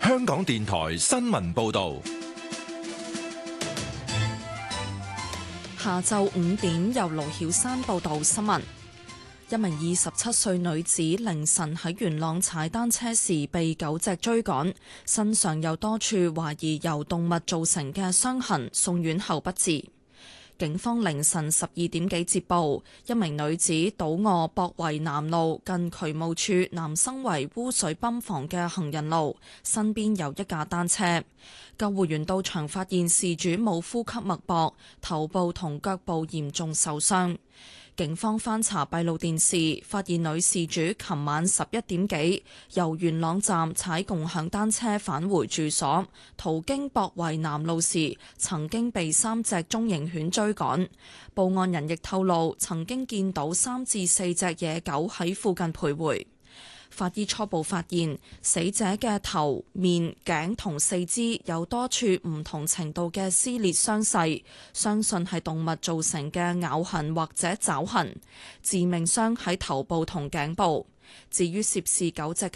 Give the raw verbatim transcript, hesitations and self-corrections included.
香港電台新聞報道。 下晝五點，由盧曉山報道新聞。一名二十七歲女子凌晨喺元朗踩單車時被狗隻追趕，身上有多處懷疑由動物造成嘅傷痕，送院後不治。警方凌晨十二點幾接報，一名女子倒卧博圍南路近渠務處南生圍污水泵房嘅行人路，身邊有一架單車。救護員到場發現事主冇呼吸脈搏，頭部同腳部嚴重受傷。警方翻查閉路電視，發現女事主琴晚十一點幾由元朗站踩共享單車返回住所，途經博圍南路時，曾經被三隻中型犬追趕。報案人亦透露，曾經見到三至四隻野狗喺附近徘徊。法醫初步發現，死者嘅頭、面、頸同四肢有多處唔同程度嘅撕裂傷勢，相信係動物造成嘅咬痕或者爪痕。致命傷喺頭部同頸部。至於涉事狗隻嘅